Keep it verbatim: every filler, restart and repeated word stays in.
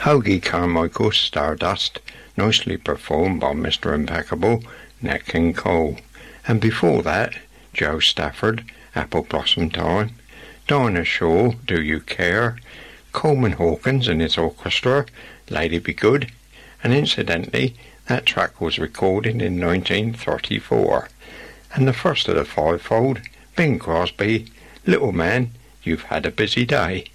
Hoagie Carmichael's Stardust, nicely performed by Mister Impeccable, Nat King Cole. And before that, Joe Stafford, Apple Blossom Time, Dinah Shaw, Do You Care, Coleman Hawkins and his orchestra, Lady Be Good, and incidentally, that track was recorded in nineteen thirty-four. And the first of the fivefold, Bing Crosby, Little Man, You've Had a Busy Day.